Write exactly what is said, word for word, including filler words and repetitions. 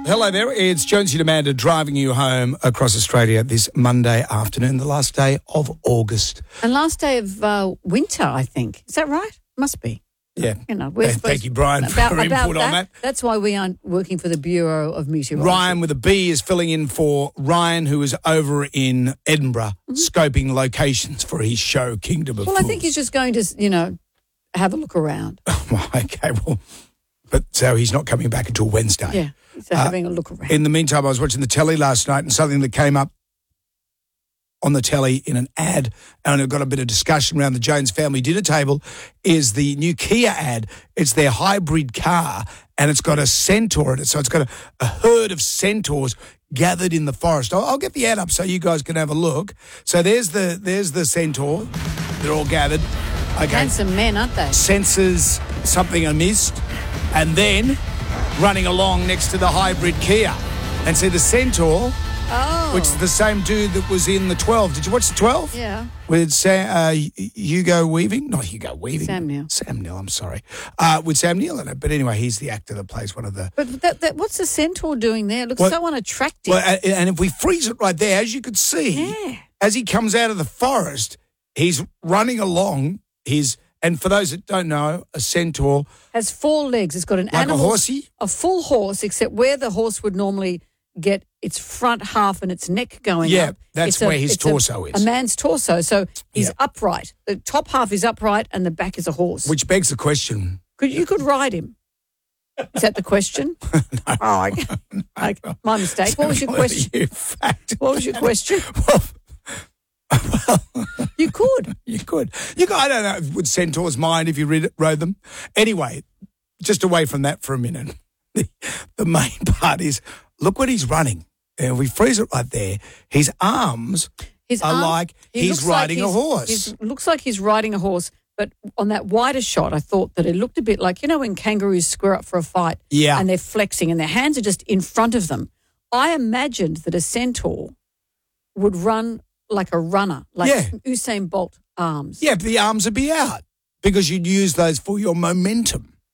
Hello there, it's Jonesy and Amanda driving you home across Australia this Monday afternoon, the last day of August. And last day of uh, winter, I think. Is that right? Must be. Yeah. You know, we're Thank, thank you, Brian, for about, your about input that, on that. That's why we aren't working for the Bureau of Meteorology. Ryan with a B is filling in for Ryan, who is over in Edinburgh, mm-hmm. scoping locations for his show, Kingdom of Well, Fools. I think he's just going to, you know, have a look around. Oh, okay, well, but so he's not coming back until Wednesday. Yeah, he's uh, having a look around. In the meantime, I was watching the telly last night and something that came up on the telly in an ad, and it got a bit of discussion around the Jones family dinner table, is the new Kia ad. It's their hybrid car, and it's got a centaur in it. So it's got a, a herd of centaurs gathered in the forest. I'll, I'll get the ad up so you guys can have a look. So there's the there's the centaur. They're all gathered. Okay. Handsome men, aren't they? Senses something amiss, and then running along next to the hybrid Kia. And see the centaur, oh. which is the same dude that was in the twelve. Did you watch the twelve? Yeah. With Sam, uh, Hugo Weaving? Not Hugo Weaving. Sam Neill. Sam Neill, I'm sorry. Uh, with Sam Neill in it. But anyway, he's the actor that plays one of the... But that, that, what's the centaur doing there? It looks well, so unattractive. Well, and if we freeze it right there, as you could see, yeah. as he comes out of the forest, he's running along his... And for those that don't know, a centaur... Has four legs. It's got an like animal... Like a horsey? A full horse, except where the horse would normally get its front half and its neck going yeah, up. Yeah, that's where a, his torso a, is. A man's torso. So he's yeah. upright. The top half is upright and the back is a horse. Which begs the question... Could You could ride him. Is that the question? no. Oh, okay. No. Okay. My mistake. What was your question? You fact. What was your question? well... Well, you could. You could. You could. I don't know. Would centaurs mind if you read it, rode them? Anyway, just away from that for a minute. The, the main part is, look what he's running. And if we freeze it right there, his arms his are arm, like he he's riding like a horse. It looks like he's riding a horse, but on that wider shot, I thought that it looked a bit like, you know, when kangaroos square up for a fight yeah. and they're flexing and their hands are just in front of them. I imagined that a centaur would run like a runner, like yeah. Usain Bolt arms. Yeah, but the arms would be out because you'd use those for your momentum.